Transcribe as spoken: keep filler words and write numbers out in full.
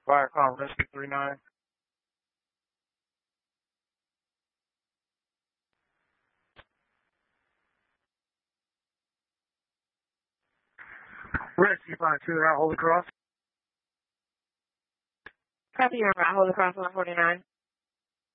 Viacom Rescue three nine. Rescue five two, Holy Cross. Copy, you're on Holy Cross one forty-nine.